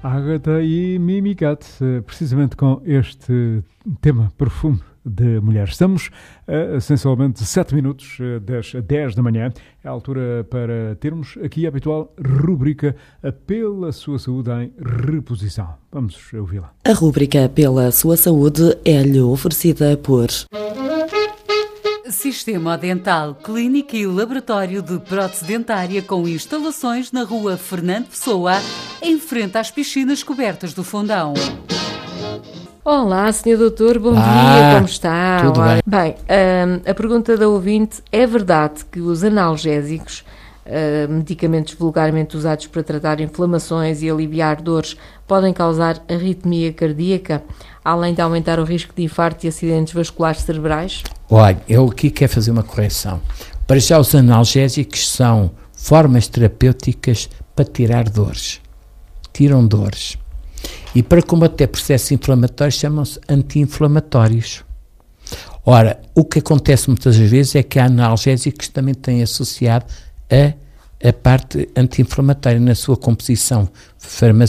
Ágata e Mimicat, precisamente com este tema perfume de mulher. Estamos a sensualmente 7 minutos das 10 da manhã. É a altura para termos aqui a habitual rubrica Pela Sua Saúde em Reposição. Vamos ouvi-la. A rubrica Pela Sua Saúde é-lhe oferecida por Sistema Dental, clínica e laboratório de prótese dentária com instalações na rua Fernando Pessoa, em frente às piscinas cobertas do Fundão. Olá, Sr. Doutor, bom dia, como está? Tudo bem. A pergunta da ouvinte: é verdade que os analgésicos, medicamentos vulgarmente usados para tratar inflamações e aliviar dores, podem causar arritmia cardíaca, além de aumentar o risco de infarto e acidentes vasculares cerebrais? Olha, eu aqui quero fazer uma correção. Para já, os analgésicos são formas terapêuticas para tirar dores. Tiram dores. E para combater processos inflamatórios chamam-se anti-inflamatórios. Ora, o que acontece muitas vezes é que há analgésicos que também têm associado a parte anti-inflamatória na sua composição farmacêutica.